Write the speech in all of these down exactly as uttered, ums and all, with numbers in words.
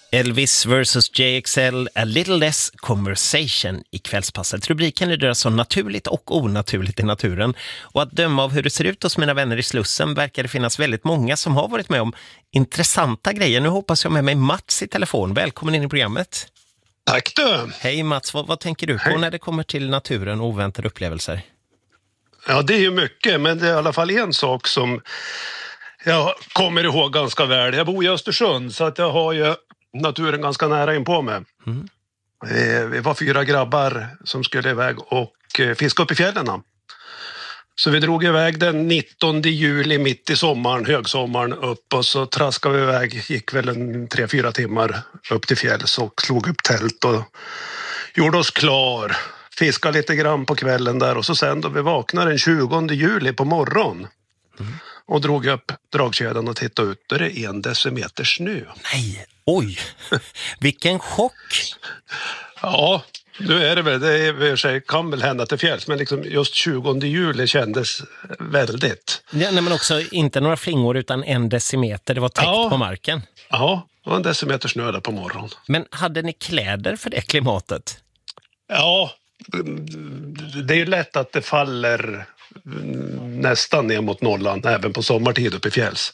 Elvis versus J X L, A Little Less Conversation i kvällspasset. Rubriken är det så naturligt och onaturligt i naturen. Och att döma av hur det ser ut hos mina vänner i Slussen verkar det finnas väldigt många som har varit med om intressanta grejer. Nu hoppas jag med mig Mats i telefon. Välkommen in i programmet. Tack du. Hej Mats, vad, vad tänker du på Hej. när det kommer till naturen och oväntade upplevelser? Ja, det är ju mycket, men det är i alla fall en sak som jag kommer ihåg ganska väl. Jag bor i Östersund så att jag har ju naturen ganska nära in på mig. Mm. Vi, vi var fyra grabbar som skulle iväg och fiska upp i fjällen. Så vi drog iväg den nittonde juli mitt i sommaren, högsommaren upp, och så traskade vi iväg, gick väl en tre, fyra timmar upp till fjälls och slog upp tält och gjorde oss klar. Fiskade lite grann på kvällen där och så sen då vi vaknade den tjugonde juli på morgon mm. och drog upp dragkedjan och tittade ut, där det är en decimeter snö. Nej, oj, vilken chock! Ja, nu är det väl, det är, kan väl hända till fjälls, men liksom just tjugonde juli kändes väldigt. Ja, nej, men också inte några flingor utan en decimeter, det var täckt ja. på marken. Ja, det var en decimeter snö där på morgonen. Men hade ni kläder för det klimatet? Ja, det är ju lätt att det faller nästan ner mot nollan även på sommartid uppe i fjälls.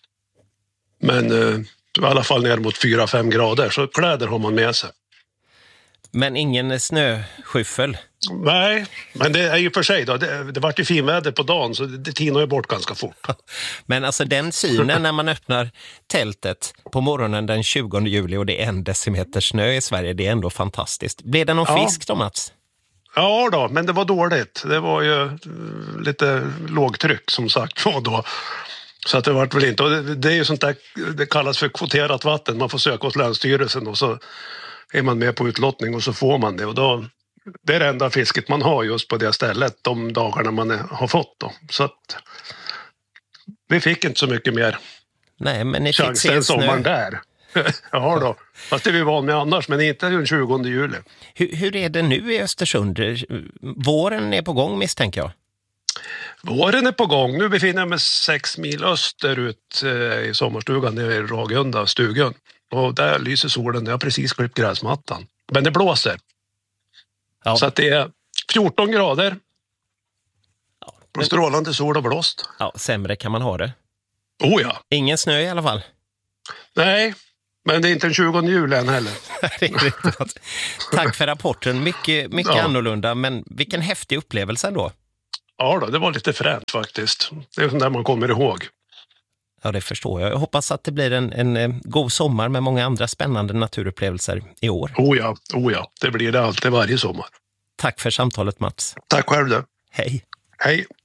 Men eh, i alla fall ner mot fyra fem grader, så kläder har man med sig. Men ingen snöskyffel? Nej, men det är ju för sig då. Det, det var ju finväder på dagen så det tinar ju bort ganska fort. Men alltså den synen när man öppnar tältet på morgonen den tjugonde juli och det är en decimeter snö i Sverige, det är ändå fantastiskt. Blev det någon ja. fisk då, Mats? Ja då, men det var dåligt. Det var ju lite lågtryck som sagt var då. Så att det var väl inte, och det, det är ju sånt där, det kallas för kvoterat vatten. Man får söka hos Länsstyrelsen och så är man med på utlottning och så får man det. Och då, det är det enda fisket man har just på det stället de dagarna man är, har fått då. Så att vi fick inte så mycket mer. Nej, men ni fick se sommaren där. Ja då, fast det är vi van med annars, men inte den tjugonde juli. Hur, hur är det nu i Östersund? Våren är på gång misstänker jag. Våren är på gång. Nu befinner jag mig sex mil österut i sommarstugan nere i Ragunda, stugan. Och där lyser solen. Jag har precis klippt gräsmattan. Men det blåser. Ja. Så att det är fjorton grader. Ja. Men... strålande sol och blåst. Ja, sämre kan man ha det. Oh ja. Ingen snö i alla fall. Nej, men det är inte den tjugonde juli än heller. Tack för rapporten. Mycket, mycket ja. annorlunda, men vilken häftig upplevelse då. Ja då, det var lite fränt faktiskt. Det är sånt där man kommer ihåg. Ja, det förstår jag. Jag hoppas att det blir en, en god sommar med många andra spännande naturupplevelser i år. Oh ja, oh ja. Det blir det alltid varje sommar. Tack för samtalet, Mats. Tack själv du. Hej. Hej.